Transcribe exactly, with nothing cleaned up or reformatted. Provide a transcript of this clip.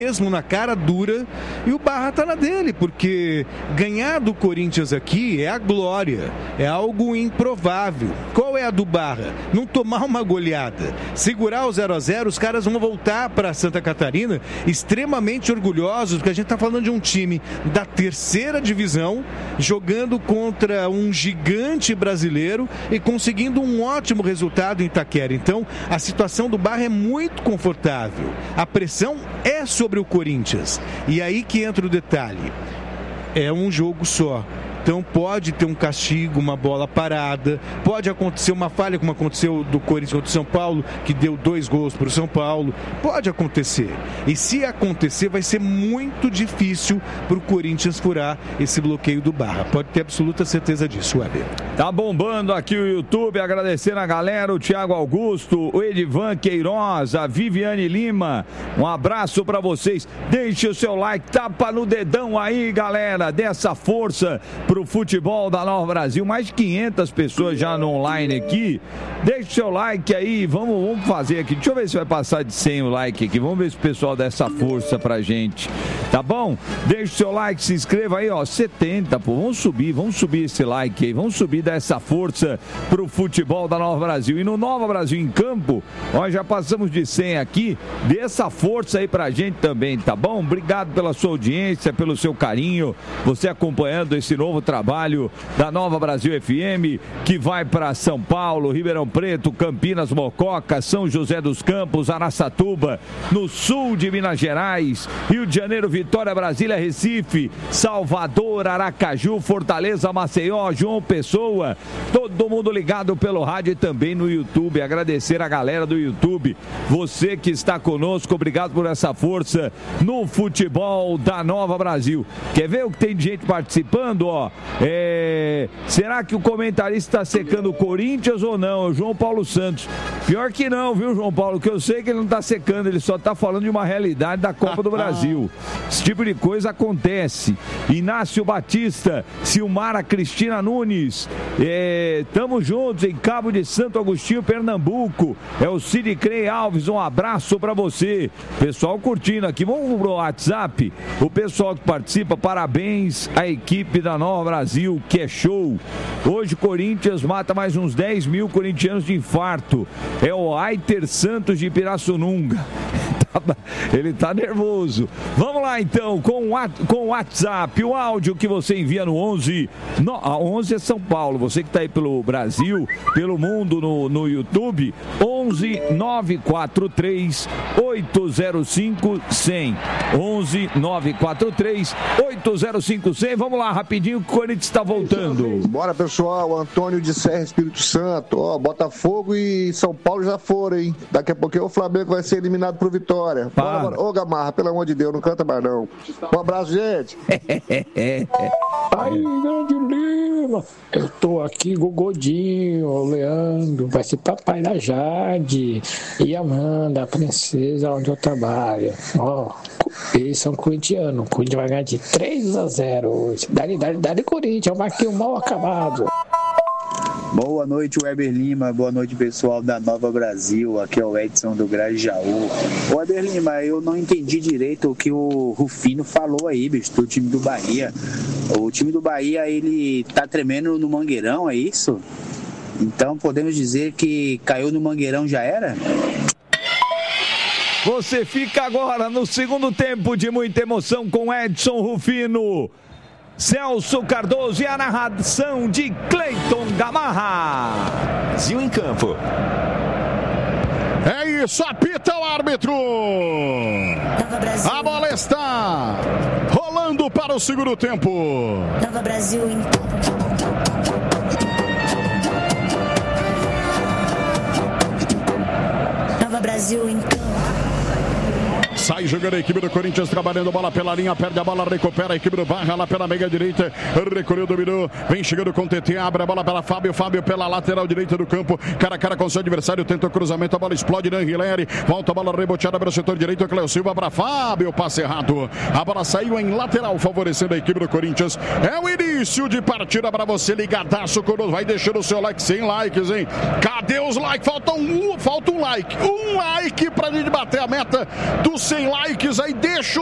mesmo na cara dura, e o Barra tá na dele, porque ganhar do Corinthians aqui é a glória, é algo improvável. Qual é a do Barra? Não tomar uma goleada, segurar o zero a zero, os caras vão voltar para Santa Catarina extremamente orgulhosos, porque a gente tá falando de um time da terceira divisão, jogando contra um gigante brasileiro e conseguindo um ótimo resultado em Itaquera. Então, a situação do Barra é muito confortável. A pressão é sobre o Corinthians. E aí que entra o detalhe. É um jogo só. Então pode ter um castigo, uma bola parada, pode acontecer uma falha como aconteceu do Corinthians contra o São Paulo, que deu dois gols para o São Paulo, pode acontecer. E se acontecer, vai ser muito difícil para o Corinthians furar esse bloqueio do Barra. Pode ter absoluta certeza disso, Weber. Tá bombando aqui o YouTube, agradecendo a galera, o Thiago Augusto, o Edivan Queiroz, a Viviane Lima, um abraço para vocês. Deixe o seu like, tapa no dedão aí, galera, dessa força pro futebol da Nova Brasil, mais de quinhentas pessoas já no online aqui. Deixa o seu like aí, vamos, vamos fazer aqui, deixa eu ver se vai passar de cem o like aqui, vamos ver se o pessoal dá essa força pra gente, tá bom? Deixa o seu like, se inscreva aí, ó, setenta, pô, vamos subir, vamos subir esse like aí, vamos subir, dar essa força pro futebol da Nova Brasil. E no Nova Brasil em Campo, nós já passamos de cem aqui, dê essa força aí pra gente também, tá bom? Obrigado pela sua audiência, pelo seu carinho, você acompanhando esse novo trabalho da Nova Brasil F M, que vai para São Paulo, Ribeirão Preto, Campinas, Mococa, São José dos Campos, Araçatuba, no sul de Minas Gerais, Rio de Janeiro, Vitória, Brasília, Recife, Salvador, Aracaju, Fortaleza, Maceió, João Pessoa, todo mundo ligado pelo rádio e também no YouTube. Agradecer a galera do YouTube, você que está conosco, obrigado por essa força no futebol da Nova Brasil. Quer ver o que tem de gente participando, ó? É... Será que o comentarista está secando o Corinthians ou não? O João Paulo Santos. Pior que não, viu, João Paulo? Que eu sei que ele não está secando, ele só está falando de uma realidade da Copa do Brasil. Esse tipo de coisa acontece. Inácio Batista, Silmara Cristina Nunes, é... tamo juntos em Cabo de Santo Agostinho, Pernambuco. É o Cid Crei Alves, um abraço para você. Pessoal curtindo aqui, vamos pro WhatsApp. O pessoal que participa, parabéns à equipe da Nova Brasil, que é show. Hoje Corinthians mata mais uns dez mil corintianos de infarto. É o Aiter Santos de Pirassununga. Ele tá nervoso. Vamos lá então com o WhatsApp, o áudio que você envia no onze, no, a onze é São Paulo, você que tá aí pelo Brasil, pelo mundo no, no YouTube, onze nove quatro três oito zero cinco cem, onze nove quatro três oito zero cinco cem. Vamos lá rapidinho que o Corinthians está voltando. Bora pessoal, Antônio de Serra, Espírito Santo, ó, Botafogo e São Paulo já foram, hein? Daqui a pouquinho o Flamengo vai ser eliminado pro Vitória. Bora, bora. Ô Gamarra, pelo amor de Deus, não canta mais não. Um abraço, gente. Aí, grande Lima, eu tô aqui, Gogodinho, o Leandro, vai ser papai da Jade e Amanda, a princesa onde eu trabalho. Ó, eles são corintianos, o Corinthians vai ganhar de três a zero hoje. Dali, dali, dali, Corinthians, eu marquei um mal acabado. Boa noite, Weber Lima. Boa noite, pessoal da Nova Brasil. Aqui é o Edson do Grajaú. Weber Lima, eu não entendi direito o que o Rufino falou aí, bicho, do time do Bahia. O time do Bahia, ele tá tremendo no Mangueirão, é isso? Então podemos dizer que caiu no Mangueirão, já era? Você fica agora no segundo tempo de muita emoção com Edson Rufino, Celso Cardoso e a narração de Cleiton Gamarra. Brasil em Campo. É isso, apita o árbitro. A bola está rolando para o segundo tempo. Nova Brasil em Campo. Nova Brasil em Campo. Sai jogando a equipe do Corinthians, trabalhando a bola pela linha, perde a bola, recupera a equipe do Barra lá pela meia direita, recolheu, dominou, vem chegando com o T T, abre a bola para Fábio, Fábio pela lateral direita do campo, cara a cara com seu adversário, tenta o cruzamento, a bola explode, Danrileri, volta a bola reboteada para o setor direito, Cléo Silva para Fábio, passe errado, a bola saiu em lateral, favorecendo a equipe do Corinthians. É o início de partida para você ligadaço conosco, vai deixando o seu like, sem likes, hein? Cadê os likes? Falta um, falta um like, um like pra gente bater a meta dos cem likes aí, deixa